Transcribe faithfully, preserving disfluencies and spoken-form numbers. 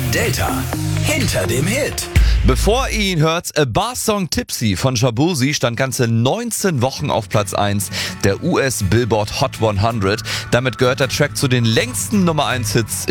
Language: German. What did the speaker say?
Delta hinter dem Hit. Bevor ihr ihn hört, A Bar Song Tipsy von Shaboozey stand ganze neunzehn Wochen auf Platz eins der U S Billboard Hot hundert. Damit gehört der Track zu den längsten Nummer eins Hits